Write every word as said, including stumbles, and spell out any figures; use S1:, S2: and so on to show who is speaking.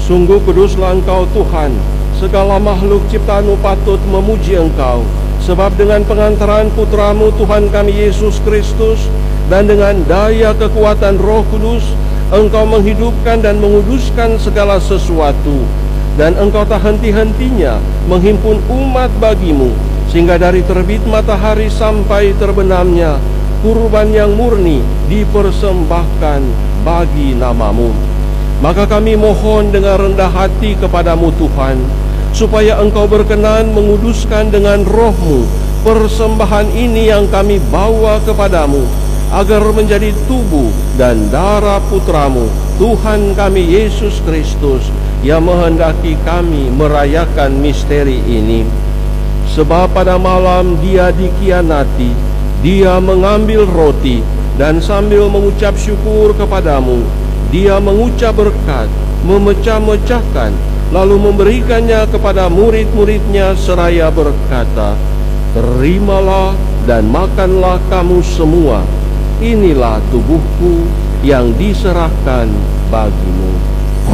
S1: Sungguh kuduslah Engkau Tuhan, segala makhluk ciptaanmu patut memuji Engkau, sebab dengan pengantaran Putramu Tuhan kami Yesus Kristus, dan dengan daya kekuatan Roh Kudus, Engkau menghidupkan dan menguduskan segala sesuatu, dan Engkau tak henti-hentinya menghimpun umat bagimu, sehingga dari terbit matahari sampai terbenamnya, kurban yang murni dipersembahkan bagi namamu. Maka kami mohon dengan rendah hati kepadamu Tuhan, supaya Engkau berkenan menguduskan dengan Roh-Mu persembahan ini yang kami bawa kepadamu, agar menjadi tubuh dan darah Putramu Tuhan kami Yesus Kristus, yang menghendaki kami merayakan misteri ini. Sebab pada malam Dia dikhianati, Dia mengambil roti, dan sambil mengucap syukur kepadamu, Dia mengucap berkat, memecah-mecahkan, lalu memberikannya kepada murid-muridnya seraya berkata, "Terimalah dan makanlah kamu semua, inilah tubuhku yang diserahkan bagimu."